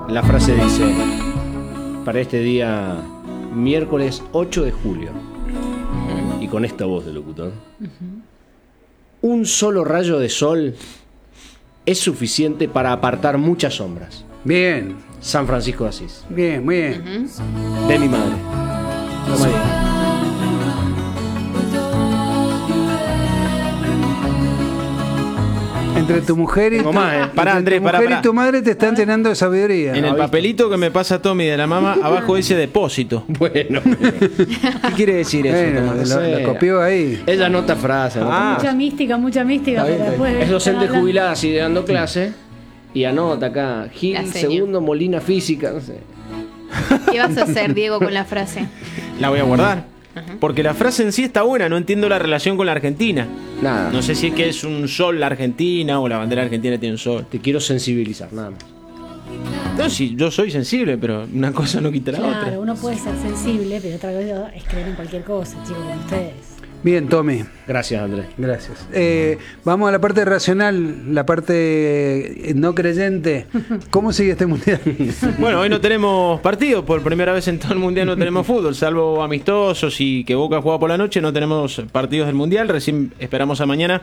La frase dice, para este día, miércoles 8 de julio, y con esta voz de locutor, un solo rayo de sol es suficiente para apartar muchas sombras. Bien. San Francisco de Asís. Bien, muy bien. De mi madre. Toma ahí. Entre tu mujer y Tengo más, Pará, Andrés, pará. y tu madre te están llenando de sabiduría. En el papelito que me pasa Tommy de la mamá, abajo dice depósito. Bueno, ¿Qué quiere decir eso, Bueno, Tomás? lo copió ahí. ella anota frases. Ah. Mucha mística, pero después... Es docente habla- jubilada, sigue dando clase y anota acá. Gil, La seño. segundo, Molina Física, no sé. ¿Qué vas a hacer, Diego, con la frase? La voy a guardar. Porque la frase en sí está buena, no entiendo la relación con la Argentina. Nada, No sé si es que es un sol la Argentina o la bandera argentina tiene un sol. te quiero sensibilizar, nada más. No, sí, yo soy sensible, pero una cosa no quita la Claro, otra. uno puede ser sensible, pero otra cosa es creer en cualquier cosa, chicos, como ustedes. Bien, Tommy. Gracias, Andrés. Gracias. Vamos a la parte racional, la parte no creyente. ¿Cómo sigue este mundial? Bueno, hoy no tenemos partido, por primera vez en todo el mundial no tenemos fútbol, salvo amistosos y que Boca juega por la noche, no tenemos partidos del mundial, recién esperamos a mañana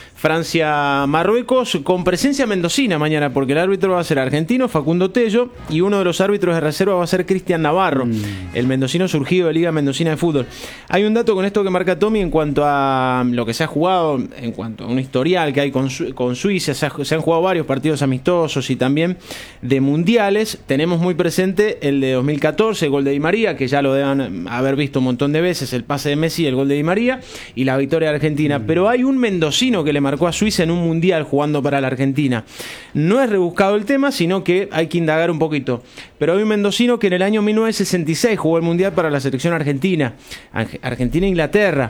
Francia-Marruecos, con presencia mendocina mañana, porque el árbitro va a ser argentino, Facundo Tello, y uno de los árbitros de reserva va a ser Cristian Navarro, el mendocino surgido de Liga Mendocina de Fútbol. Hay un dato con esto que marca Tommy en cuanto a lo que se ha jugado, en cuanto a un historial que hay con Suiza, se han jugado varios partidos amistosos y también de mundiales. Tenemos muy presente el de 2014, el gol de Di María, que ya lo deben haber visto un montón de veces, el pase de Messi, el gol de Di María y la victoria de Argentina. Pero hay un mendocino que le marcó a Suiza en un mundial jugando para la Argentina. No es rebuscado el tema, sino que hay que indagar un poquito. Pero hay un mendocino que en el año 1966 jugó el mundial para la selección argentina, Argentina-Inglaterra.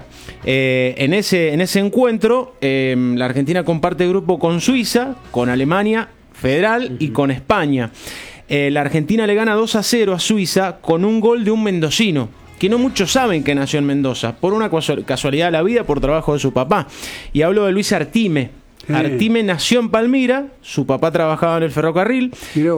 En ese encuentro, la Argentina comparte grupo con Suiza, con Alemania Federal y con España. La Argentina le gana 2-0 a Suiza con un gol de un mendocino, que no muchos saben que nació en Mendoza, por una casualidad de la vida, por trabajo de su papá. Y hablo de Luis Artime. Artime nació en Palmira, su papá trabajaba en el ferrocarril,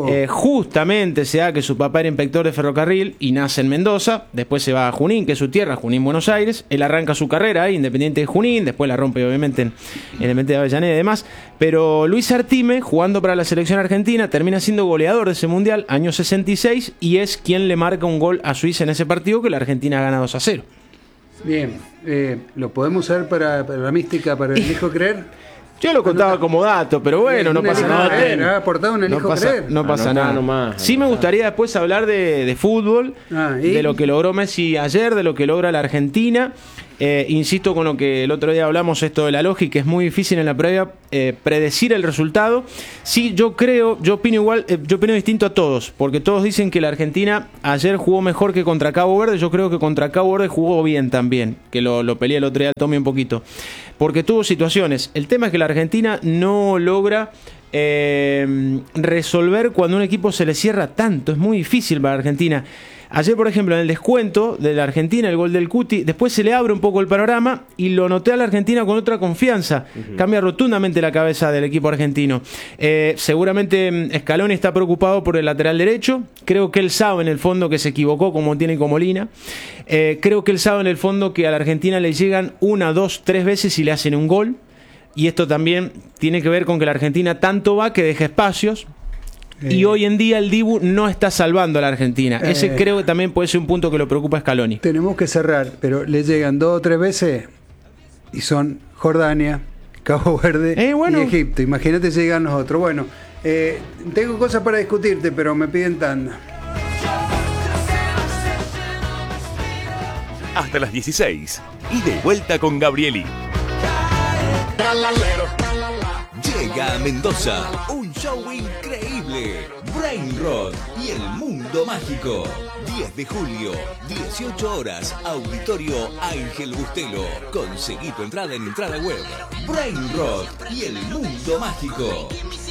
justamente se da que su papá era inspector de ferrocarril y nace en Mendoza, después se va a Junín, que es su tierra, Junín, Buenos Aires, él arranca su carrera ahí, Independiente de Junín, después la rompe obviamente en Independiente de Avellaneda y demás, pero Luis Artime, jugando para la selección argentina, termina siendo goleador de ese mundial, año 66, y es quien le marca un gol a Suiza en ese partido que la Argentina gana 2-0. Bien, ¿lo podemos usar para la mística, para el elijo creer? Yo lo contaba como dato, pero bueno, no pasa nada. ¿Ha aportado un elijo creer? No pasa nada. Nomás. Sí me gustaría después hablar de fútbol, ¿y? de lo que logró Messi ayer, de lo que logra la Argentina. Insisto con lo que el otro día hablamos, esto de la lógica, es muy difícil en la previa predecir el resultado. Sí, yo opino igual, yo opino distinto a todos, porque todos dicen que la Argentina ayer jugó mejor que contra Cabo Verde. Yo creo que contra Cabo Verde jugó bien también, que lo peleé el otro día, Tommy, un poquito, porque tuvo situaciones. El tema es que la Argentina no logra resolver cuando un equipo se le cierra tanto. Es muy difícil para Argentina. Ayer, por ejemplo, en el descuento de la Argentina, el gol del Cuti, después se le abre un poco el panorama y lo noté a la Argentina con otra confianza. Cambia rotundamente la cabeza del equipo argentino. Seguramente Scaloni está preocupado por el lateral derecho. Creo que él sabe en el fondo que se equivocó como tiene como Molina. Creo que él sabe en el fondo que a la Argentina le llegan 1, 2, 3 veces y le hacen un gol. Y esto también tiene que ver con que la Argentina tanto va que deja espacios. Y hoy en día el Dibu no está salvando a la Argentina. Ese creo que también puede ser un punto que lo preocupa a Scaloni. Tenemos que cerrar, pero le llegan 2 o 3 veces y son Jordania, Cabo Verde y Egipto. Imagínate si llegan los otros. Bueno, tengo cosas para discutirte, pero me piden tanda. Hasta las 16. Y de vuelta con Gabrieli. Llega a Mendoza un show increíble, Brain Rot y el mundo mágico. 10 de julio, 18 horas, Auditorio Ángel Bustelo. Conseguí tu entrada en Entrada Web. Brain Rot y el mundo mágico.